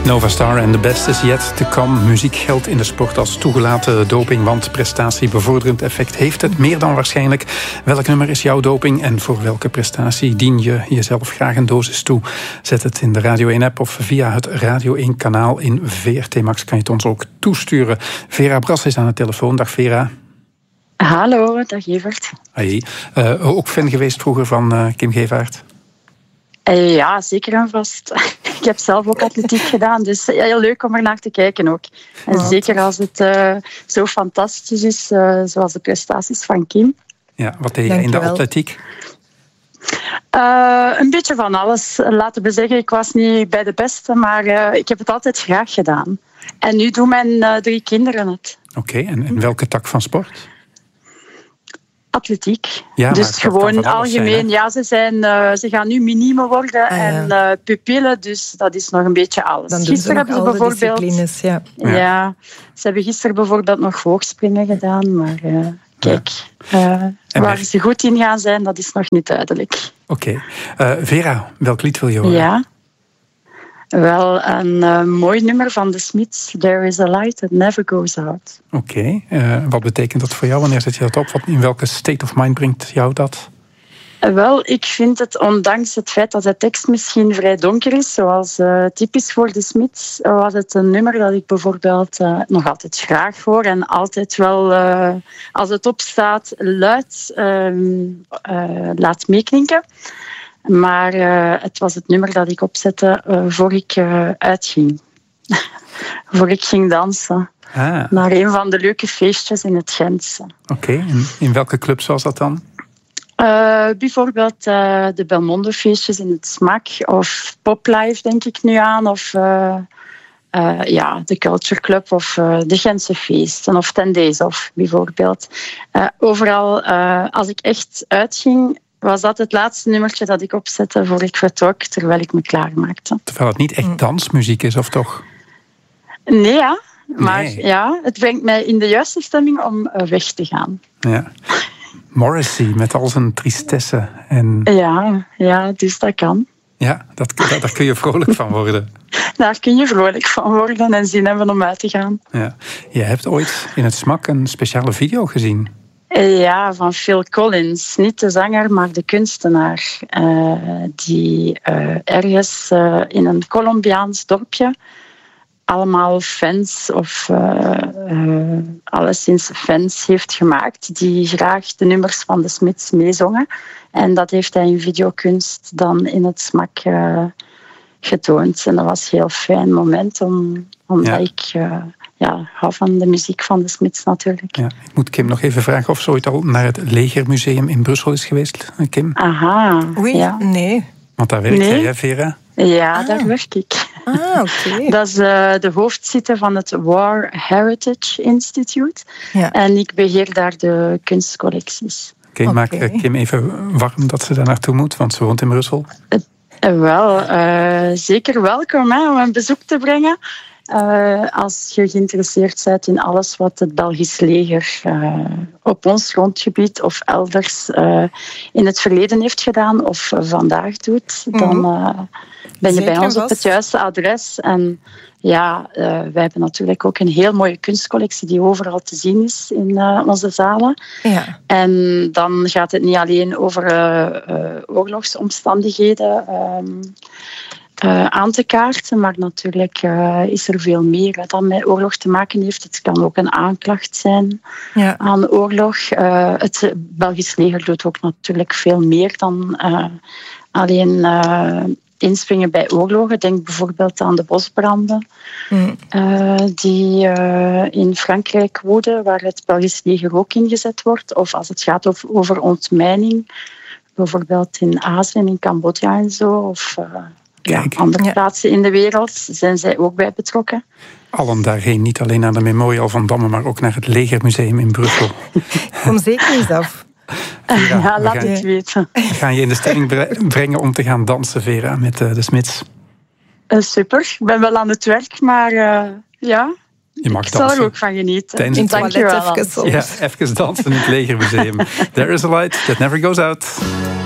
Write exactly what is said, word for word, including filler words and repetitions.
Nova Star en The Best is Yet to Come. Muziek geldt in de sport als toegelaten doping, want prestatiebevorderend effect heeft het meer dan waarschijnlijk. Welk nummer is jouw doping en voor welke prestatie dien je jezelf graag een dosis toe? Zet het in de Radio één-app of via het Radio één-kanaal in V R T Max kan je het ons ook toesturen. Vera Bras is aan de telefoon. Dag Vera. Hallo, dag Evert. Hey. Uh, ook fan geweest vroeger van uh, Kim Gevaert? Uh, ja, zeker en vast. Ik heb zelf ook atletiek gedaan, dus heel leuk om er naar te kijken ook. En oh, zeker als het uh, zo fantastisch is, uh, zoals de prestaties van Kim. Ja, wat deed je in de atletiek? Uh, een beetje van alles. Laten we zeggen, ik was niet bij de beste, maar uh, ik heb het altijd graag gedaan. En nu doen mijn uh, drie kinderen het. Oké, okay, en, en welke tak van sport? Atletiek. Ja, dus gewoon algemeen. Zijn, ja, ze, zijn, uh, ze gaan nu minime worden ah, ja. en uh, pupillen, dus dat is nog een beetje alles. Dan doen gisteren ze nog hebben ze bijvoorbeeld. Ja. Ja. ja, ze hebben gisteren bijvoorbeeld nog hoogspringen gedaan, maar uh, kijk, uh, waar ze goed in gaan zijn, dat is nog niet duidelijk. Oké. Okay. Uh, Vera, welk lied wil je horen? Ja. Wel, een uh, mooi nummer van de Smiths. There is a light that never goes out. Oké. Okay. Uh, wat betekent dat voor jou? Wanneer zet je dat op? In welke state of mind brengt jou dat? Uh, wel, ik vind het, ondanks het feit dat de tekst misschien vrij donker is, zoals uh, typisch voor de Smiths, was het een nummer dat ik bijvoorbeeld uh, nog altijd graag hoor en altijd wel, uh, als het opstaat, luid uh, uh, laat meeklinken. Maar uh, het was het nummer dat ik opzette uh, voor ik uh, uitging. voor ik ging dansen. Ah. Naar een van de leuke feestjes in het Gentse. Oké, okay. in, in welke club was dat dan? Uh, bijvoorbeeld uh, de Belmondo feestjes in het Smak. Of Poplife denk ik nu aan. Of uh, uh, ja, de Culture Club. Of uh, de Gentse feesten. Of Ten Days of bijvoorbeeld. Uh, overal, uh, als ik echt uitging, was dat het laatste nummertje dat ik opzette voor ik vertrok, terwijl ik me klaarmaakte. Terwijl het niet echt dansmuziek is, of toch? Nee, ja. Maar nee. ja, het brengt mij in de juiste stemming om weg te gaan. Ja. Morrissey met al zijn tristesse. En... Ja, ja, dus dat kan. Ja, dat, dat, daar kun je vrolijk van worden. Daar kun je vrolijk van worden en zin hebben om uit te gaan. Ja. Je hebt ooit in het Smak een speciale video gezien. Ja, van Phil Collins. Niet de zanger, maar de kunstenaar. Uh, die uh, ergens uh, in een Colombiaans dorpje allemaal fans of uh, uh, alleszins fans heeft gemaakt die graag de nummers van de Smiths meezongen. En dat heeft hij in videokunst dan in het Smak uh, getoond. En dat was een heel fijn moment, om, omdat ja. ik... Uh, Ja, hou van de muziek van de Smiths natuurlijk. Ja, ik moet Kim nog even vragen of ze ooit al naar het Legermuseum in Brussel is geweest, Kim? Aha. Oei, ja. nee. Want daar werkt nee. jij, Vera? Ja, ah. daar werk ik. Ah, oké. Okay. Dat is uh, de hoofdzitter van het War Heritage Institute. Ja. En ik beheer daar de kunstcollecties. Oké, okay, maak okay. Kim even warm dat ze daar naartoe moet, want ze woont in Brussel. Uh, wel, uh, zeker welkom hè, om een bezoek te brengen. Uh, als je geïnteresseerd bent in alles wat het Belgisch leger uh, op ons grondgebied of elders uh, in het verleden heeft gedaan of uh, vandaag doet, dan uh, ben je Zeker bij ons was. op het juiste adres. En ja, uh, wij hebben natuurlijk ook een heel mooie kunstcollectie die overal te zien is in uh, onze zalen. Ja. En dan gaat het niet alleen over uh, uh, oorlogsomstandigheden Um, Uh, aan te kaarten, maar natuurlijk uh, is er veel meer dat met oorlog te maken heeft. Het kan ook een aanklacht zijn ja. aan oorlog. Uh, het Belgisch leger doet ook natuurlijk veel meer dan uh, alleen uh, inspringen bij oorlogen. Denk bijvoorbeeld aan de bosbranden mm. uh, die uh, in Frankrijk woeden, waar het Belgisch leger ook ingezet wordt. Of als het gaat over, over ontmijning, bijvoorbeeld in Azië en in Cambodja en zo. Of uh, Ja, andere ja. plaatsen in de wereld zijn zij ook bij betrokken. Allen daarheen, niet alleen naar de Memorial van Damme, maar ook naar het Legermuseum in Brussel. Kom zeker eens af. Vera, ja, laat gaan, het weten. We gaan je in de stemming brengen om te gaan dansen, Vera, met uh, de Smiths. Uh, super, ik ben wel aan het werk, maar uh, ja, je mag ik dansen. zal er ook van genieten. Tijdens het Dank je wel. Even ja, even dansen in het Legermuseum. There is a light that never goes out.